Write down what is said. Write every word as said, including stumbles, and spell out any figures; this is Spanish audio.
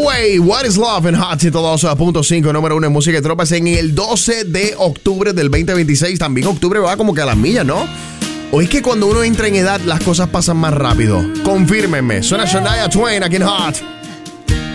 Way, What is Love en Hot ciento dos punto cinco, número uno en música de tropas en el doce de octubre del veinte veintiséis. También octubre va como que a las millas, ¿no? O es que cuando uno entra en edad las cosas pasan más rápido. Confírmenme. Suena Shania Twain aquí en Hot.